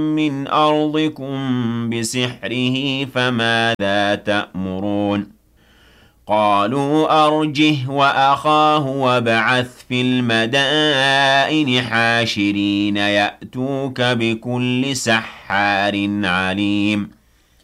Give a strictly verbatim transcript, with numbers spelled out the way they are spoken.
مِّنْ أَرْضِكُم بِسِحْرِهِ فَمَاذَا تَأْمُرُونَ قَالُوا أَرْجِهْ وَأَخَاهُ وَابْعَثْ فِي الْمَدَائِنِ حَاشِرِينَ يَأْتُوكَ بِكُلِّ سَحَّارٍ عَلِيمٍ